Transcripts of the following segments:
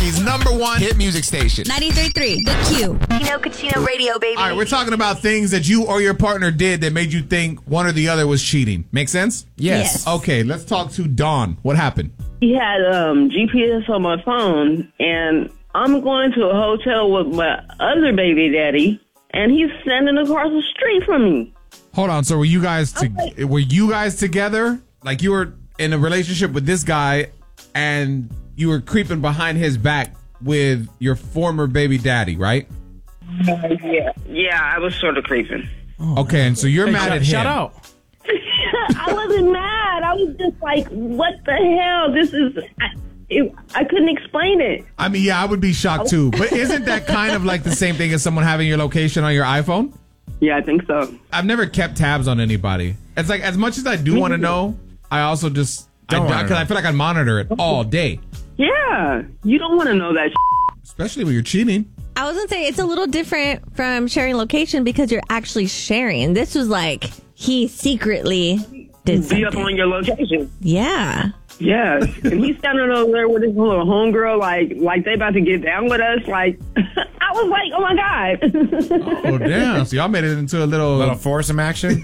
Miami's #1 hit music station. 93.3, The Q. Chino Cucino Radio, baby. All right, we're talking about things that you or your partner did that made you think one or the other was cheating. Make sense? Yes. Okay, let's talk to Dawn. What happened? He had GPS on my phone, and I'm going to a hotel with my other baby daddy, and he's standing across the street from me. Hold on. So were you guys together? Like you were in a relationship with this guy, and you were creeping behind his back with your former baby daddy, right? Yeah, I was sort of creeping. Okay, and so you're mad at him. Shout out. I wasn't mad. I was just like, what the hell? I couldn't explain it. I mean, yeah, I would be shocked too. But isn't that kind of like the same thing as someone having your location on your iPhone? Yeah, I think so. I've never kept tabs on anybody. It's like, as much as I do want to know, I also just don't, because I feel like I monitor it all day. Yeah, you don't want to know that Especially when you're cheating. I was going to say, it's a little different from sharing location because you're actually sharing. This was like, he secretly did something. Be up on your location. Yeah. Yeah, and he's standing over there with his little homegirl, like they about to get down with us. Like, I was like, oh my God. Oh, damn. So y'all made it into a little foursome action.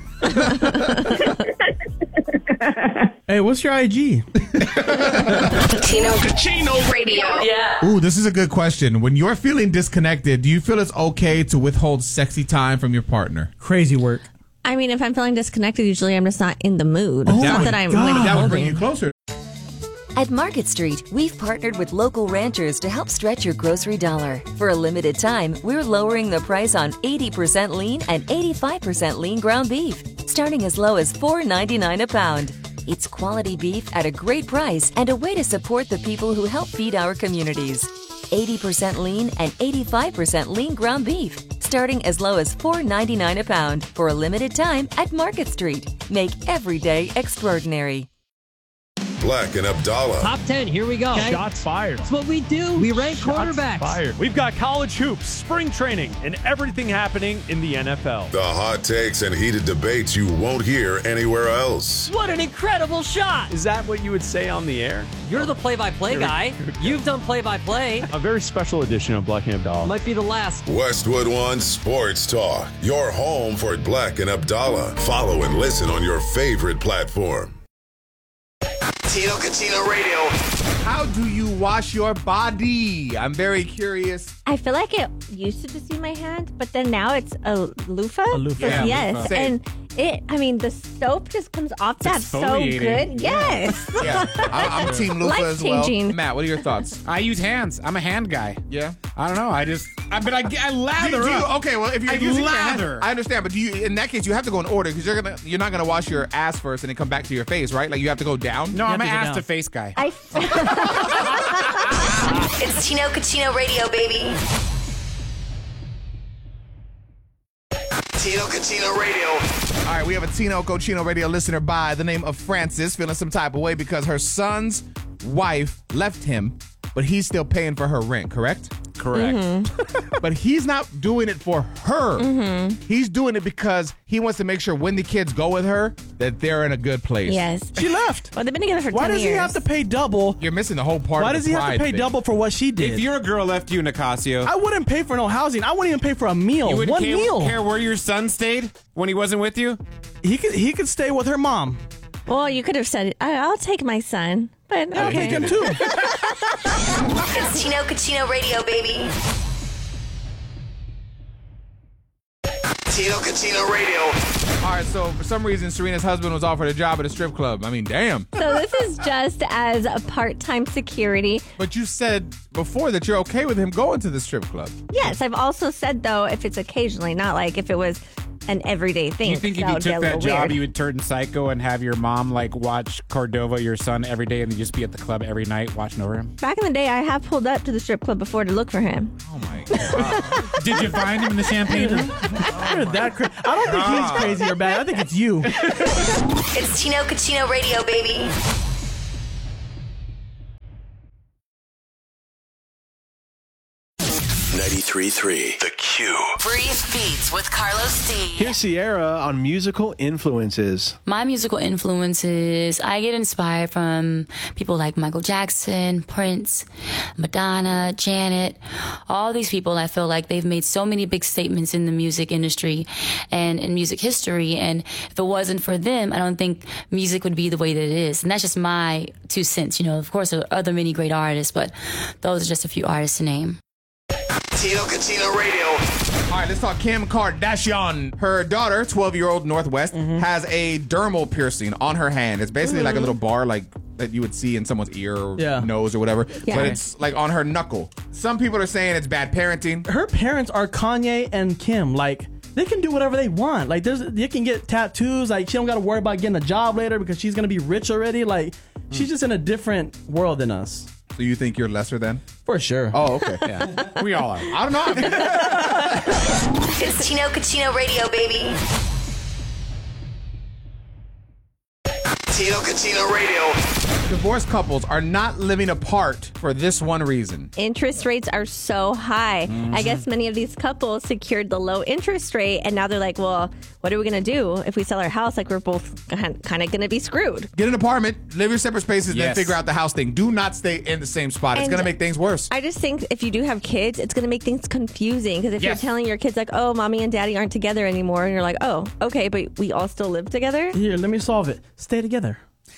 Hey, what's your IG? Chino Radio. Yeah. Ooh, this is a good question. When you're feeling disconnected, do you feel it's okay to withhold sexy time from your partner? Crazy work. I mean, if I'm feeling disconnected, usually I'm just not in the mood. It's not that I'm That would bring you closer. At Market Street, we've partnered with local ranchers to help stretch your grocery dollar. For a limited time, we're lowering the price on 80% lean and 85% lean ground beef, starting as low as $4.99 a pound. It's quality beef at a great price and a way to support the people who help feed our communities. 80% lean and 85% lean ground beef, starting as low as $4.99 a pound for a limited time at Market Street. Make every day extraordinary. Black and Abdallah. Top 10, here we go. Shots fired. That's what we do. We rank quarterbacks. Fired. We've got college hoops, spring training, and everything happening in the NFL. The hot takes and heated debates you won't hear anywhere else. What an incredible shot. Is that what you would say on the air? You're the play-by-play guy. You've done play-by-play. A very special edition of Black and Abdallah. Might be the last. Westwood One Sports Talk. Your home for Black and Abdallah. Follow and listen on your favorite platform. Chino Cucino Radio. How do you wash your body? I'm very curious. I feel like it used to just be my hand, but then now it's a loofah. A loofah. Yeah, Yes. loofah. And the soap just comes off that so exfoliating. good. Yes. Yeah, I'm Team Loofah as well. Life-changing. Matt, what are your thoughts? I use hands. I'm a hand guy. Yeah. I don't know. I lather Do you- up. okay, well, if you're I using your lather. hand, I understand, but do you? In that case, you have to go in order because you're not gonna wash your ass first and then come back to your face, right? Like you have to go down. No, I'm an to go ass down. to face guy. It's Chino Cucino Radio, baby. Chino Cucino Radio. All right, we have a Chino Cucino Radio listener by the name of Francis feeling some type of way because her son's wife left him, but he's still paying for her rent, correct? Correct. But he's not doing it for her. He's doing it because he wants to make sure when the kids go with her that they're in a good place. Yes. She left. Well, they've been together for 10 Why years. does he have to pay double? You're missing the whole part Why of does the he have to pride pay thing. double for what she did? If your girl left you, Nicasio, I wouldn't pay for no housing. I wouldn't even pay for a meal. you wouldn't One meal. care where your son stayed when he wasn't with you? He could stay with her mom. Well, you could have said, I'll take my son. But I'll okay. take him too. It's Chino Cucino Radio, baby. Chino Cucino Radio. All right, so for some reason, Serena's husband was offered a job at a strip club. I mean, damn. So this is just as a part-time security. But you said before that you're okay with him going to the strip club. Yes, I've also said, though, if it's occasionally, not like if it was an everyday thing. You think if that you would get took a that little job, weird. you would turn psycho and have your mom like watch Cordova, your son, every day, and then just be at the club every night watching over him? Back in the day, I have pulled up to the strip club before to look for him. Oh, my God. Did you find him in the champagne room? You're that crazy. I don't think he's crazy or bad. I think it's you. It's Chino Cucino Radio, baby. 93.3 The Q. Breeze Beats with Carlos D. Here's Sierra on musical influences. My musical influences, I get inspired from people like Michael Jackson, Prince, Madonna, Janet, all these people. I feel like they've made so many big statements in the music industry and in music history. And if it wasn't for them, I don't think music would be the way that it is. And that's just my 2 cents. You know, of course, there are other many great artists, but those are just a few artists to name. Tino Cucino Radio. All right, let's talk Kim Kardashian. Her daughter, 12-year-old Northwest, has a dermal piercing on her hand. It's basically like a little bar like that you would see in someone's ear or nose or whatever. Yeah. But it's like on her knuckle. Some people are saying it's bad parenting. Her parents are Kanye and Kim. Like, they can do whatever they want. Like, they can get tattoos. Like, she don't got to worry about getting a job later because she's going to be rich already. Like, she's just in a different world than us. So you think you're lesser than? For sure. Oh, okay. Yeah. We all are. I don't know. It's Tino Cucino Radio, baby. Tino Cucino Radio. Divorced couples are not living apart for this one reason. Interest rates are so high. I guess many of these couples secured the low interest rate, and now they're like, well, what are we going to do if we sell our house? Like, we're both kind of going to be screwed. Get an apartment, live your separate spaces, then figure out the house thing. Do not stay in the same spot. It's going to make things worse. I just think if you do have kids, it's going to make things confusing. Because if you're telling your kids, like, oh, mommy and daddy aren't together anymore, and you're like, oh, okay, but we all still live together? Here, let me solve it. Stay together.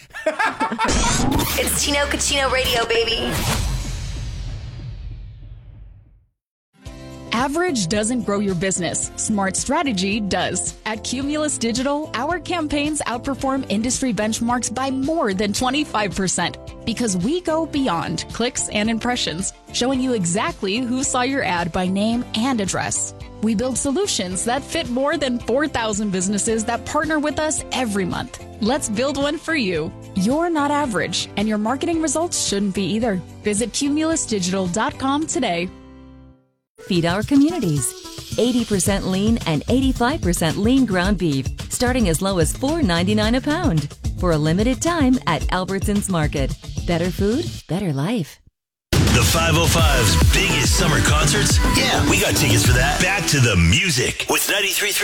It's Tino Cucino Radio, baby. Average doesn't grow your business. Smart strategy does. At Cumulus Digital, our campaigns outperform industry benchmarks by more than 25% because we go beyond clicks and impressions, showing you exactly who saw your ad by name and address. We build solutions that fit more than 4,000 businesses that partner with us every month. Let's build one for you. You're not average, and your marketing results shouldn't be either. Visit cumulusdigital.com today. Feed our communities. 80% lean and 85% lean ground beef, starting as low as $4.99 a pound. For a limited time at Albertsons Market. Better food, better life. The 505's biggest summer concerts? Yeah, we got tickets for that. Back to the music with 93.3